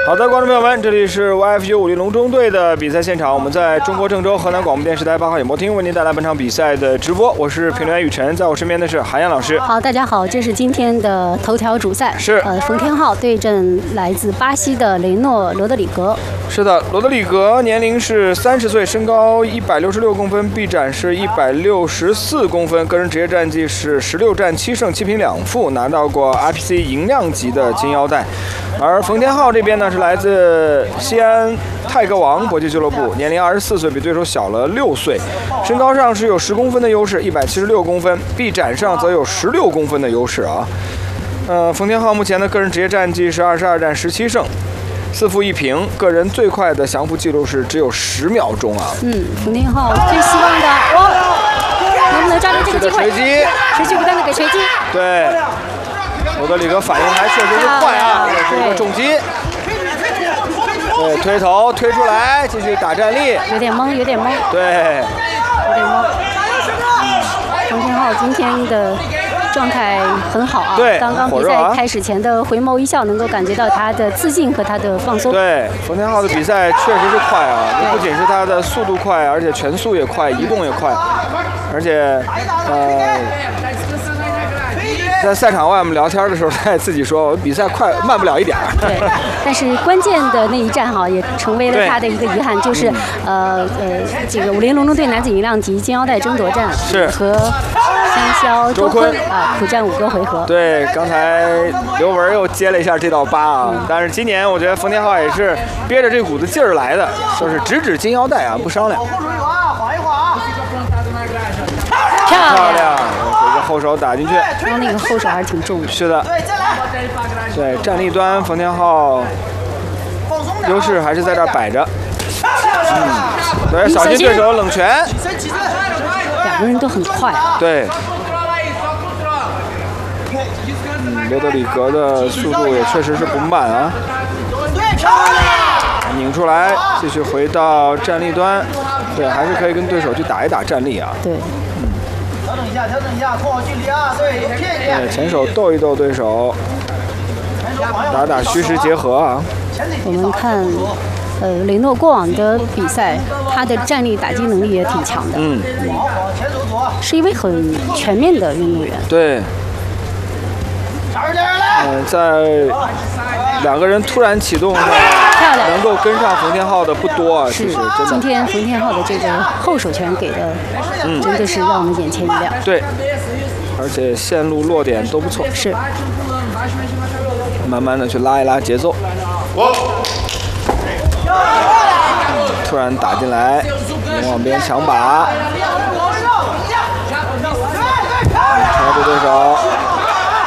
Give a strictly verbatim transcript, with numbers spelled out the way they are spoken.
好的，观众朋友们，这里是 Y F 九五零龙中队的比赛现场，我们在中国郑州河南广播电视台八号演播厅为您带来本场比赛的直播，我是评论员雨辰，在我身边的是韩阳老师。 好，大家好，这是今天的头条主赛， 是呃冯天浩对阵来自巴西的雷诺罗德里格。 是的，罗德里格年龄是三十岁，身高一百六十六公分，臂展是一百六十四公分，个人职业战绩是十六战七胜七平两负，拿到过 R P C 银量级的金腰带。而冯天浩这边呢是来自西安泰格王搏击俱乐部，年龄二十四岁，比对手小了六岁，身高上是有十公分的优势，一百七十六公分，臂展上则有十六公分的优势啊。呃，冯天浩目前的个人职业战绩是二十二战十七胜。四负一平，个人最快的降服记录是只有十秒钟啊！ 嗯，冯天浩最希望的，哇，能不能抓住这个机会？ 锤击， 持续不断的给锤击。 对，罗德里格反应还确实是快啊，这是一个重击。对，推头推出来，继续打站立。 有点懵，有点懵。 对， 有点懵。冯天浩今天的状态很好啊！ 对， 刚刚比赛开始前的回眸一笑，能够感觉到他的自信和他的放松。 对，冯天浩的比赛确实是快啊！不仅是他的速度快，而且拳速也快，移动也快，而且呃，在赛场外我们聊天的时候，他也自己说，我比赛快慢不了一点儿。 对，但是关键的那一战哈，也成为了他的一个遗憾，就是呃呃，这个武林龙中队男子银量级金腰带争夺战是和香消周坤啊苦战五个回合。 对，刚才刘文又接了一下这道疤啊，嗯、但是今年我觉得冯天浩也是憋着这股子劲儿来的，就是直指金腰带啊，不商量。 漂亮， 漂亮，这个后手打进去。 刚刚那个后手还是挺重的。 是的。对，站立端冯天浩优势还是在这儿摆着。嗯，对，小心对手冷拳。 两个人都很快啊。 对。嗯，罗德里格的速度也确实是不慢啊。拧出来，继续回到站立端。对，还是可以跟对手去打一打站立啊。 对。 嗯。调整一下，调整一下，控好距离啊！对，对，前手斗一斗对手，打打虚实结合啊。 我们看。呃，雷诺过往的比赛，他的站立打击能力也挺强的。 嗯， 是一位很全面的运动员。 对。嗯、呃，在两个人突然启动上，能够跟上冯天浩的不多啊。 是， 真的。 今天冯天浩的这个后手拳给的，嗯，真的是让我们眼前一亮。 对，而且线路落点都不错。 是。 慢慢的去拉一拉节奏。突然打进来，往边抢把，